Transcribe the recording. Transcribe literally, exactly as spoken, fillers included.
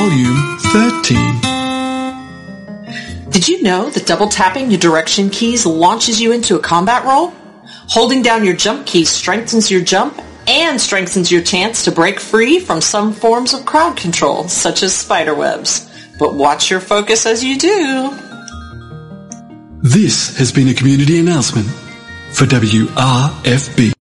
Volume thirteen. Did you know that double tapping your direction keys launches you into a combat role? Holding down your jump key strengthens your jump and strengthens your chance to break free from some forms of crowd control, such as spiderwebs. But watch your focus as you do. This has been a community announcement for W R F B.